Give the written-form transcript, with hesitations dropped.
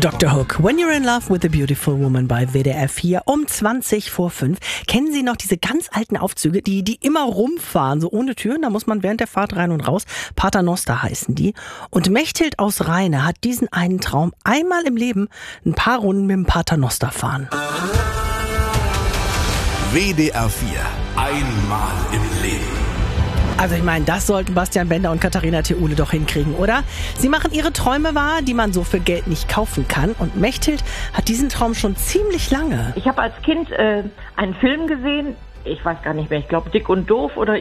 Dr. Hook, When You're in Love with a Beautiful Woman bei WDR 4 um 5:20. Kennen Sie noch diese ganz alten Aufzüge, die immer rumfahren, so ohne Türen? Da muss man während der Fahrt rein und raus. Paternoster heißen die. Und Mechthild aus Rheine hat diesen einen Traum: einmal im Leben ein paar Runden mit dem Paternoster fahren. WDR 4. Einmal im Leben. Also ich meine, das sollten Bastian Bender und Katharina Theule doch hinkriegen, oder? Sie machen ihre Träume wahr, die man so für Geld nicht kaufen kann. Und Mechthild hat diesen Traum schon ziemlich lange. Ich habe als Kind einen Film gesehen, ich weiß gar nicht mehr, ich glaube Dick und Doof oder